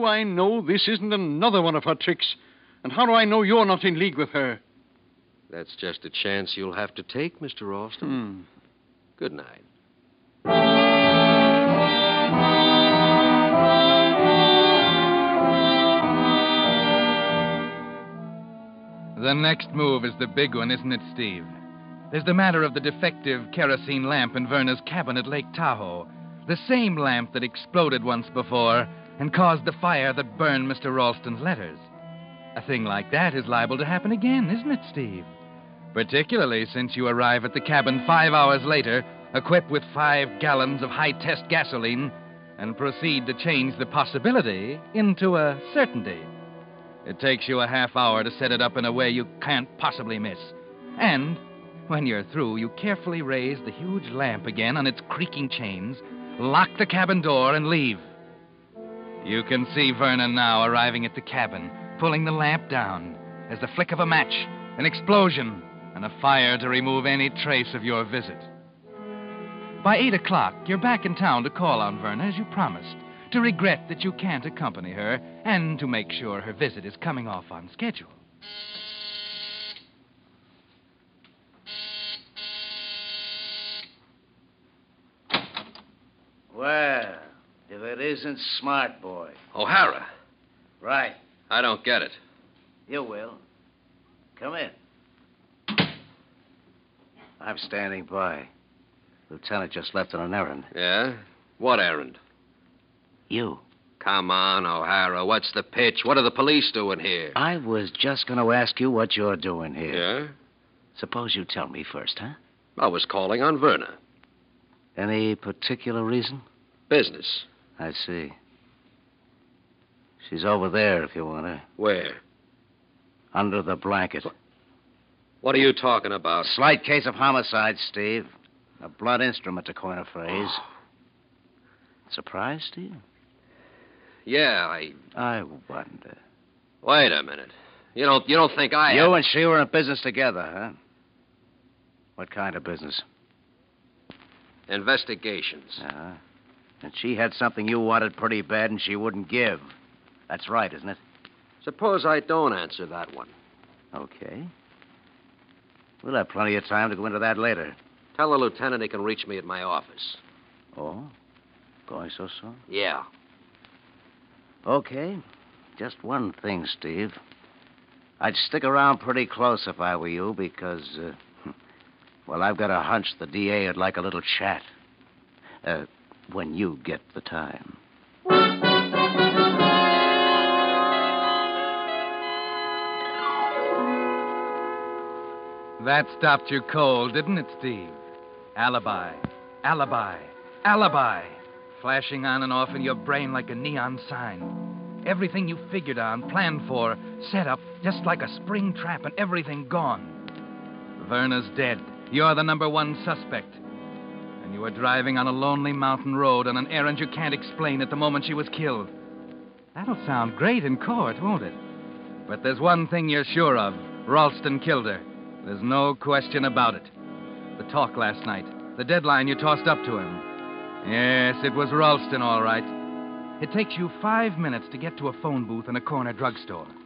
do I know this isn't another one of her tricks? And how do I know you're not in league with her? That's just a chance you'll have to take, Mr. Ralston. Good night. The next move is the big one, isn't it, Steve? There's the matter of the defective kerosene lamp in Verna's cabin at Lake Tahoe. The same lamp that exploded once before and caused the fire that burned Mr. Ralston's letters. A thing like that is liable to happen again, isn't it, Steve? Particularly since you arrive at the cabin 5 hours later, equipped with 5 gallons of high-test gasoline, and proceed to change the possibility into a certainty. It takes you a half hour to set it up in a way you can't possibly miss. And when you're through, you carefully raise the huge lamp again on its creaking chains, lock the cabin door, and leave. You can see Vernon now arriving at the cabin, pulling the lamp down. As the flick of a match, an explosion, and a fire to remove any trace of your visit. By 8 o'clock, you're back in town to call on Verna as you promised, to regret that you can't accompany her, and to make sure her visit is coming off on schedule. Well, if it isn't Smart Boy. O'Hara. Right. I don't get it. You will. Come in. I'm standing by. Lieutenant just left on an errand. Yeah? What errand? You. Come on, O'Hara. What's the pitch? What are the police doing here? I was just going to ask you what you're doing here. Yeah? Suppose you tell me first, huh? I was calling on Verna. Any particular reason? Business. I see. She's over there if you want her. Where? Under the blanket. What are you talking about? Slight case of homicide, Steve. A blunt instrument, to coin a phrase. Surprised, Steve? Yeah, I wonder. Wait a minute. You don't think I... You and she were in business together, huh? What kind of business? Investigations. Uh-huh. And she had something you wanted pretty bad and she wouldn't give. That's right, isn't it? Suppose I don't answer that one. Okay. We'll have plenty of time to go into that later. Tell the lieutenant he can reach me at my office. Oh? Going so soon? Yeah. Okay. Just one thing, Steve. I'd stick around pretty close if I were you because, well, I've got a hunch the DA would like a little chat. When you get the time. That stopped you cold, didn't it, Steve? Alibi, alibi, alibi. Flashing on and off in your brain like a neon sign. Everything you figured on, planned for, set up, just like a spring trap, and everything gone. Verna's dead. You're the number one suspect. And you were driving on a lonely mountain road on an errand you can't explain at the moment she was killed. That'll sound great in court, won't it? But there's one thing you're sure of. Ralston killed her. There's no question about it. The talk last night. The deadline you tossed up to him. Yes, it was Ralston, all right. It takes you 5 minutes to get to a phone booth in a corner drugstore.